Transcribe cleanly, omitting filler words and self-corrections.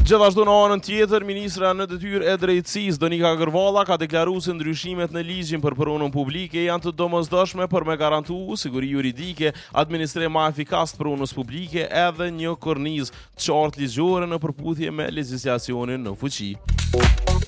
Gjithashtu në anën tjetër, ministra në detyrë e drejtësisë Donika Gërvalla ka deklaruar se ndryshimet në ligjin për punën publike janë të domosdoshme për me garantu siguri juridike, administrim më efikas të punës publike edhe një kornizë të qartë ligjore në përputhje me legjislacionin në fuqi.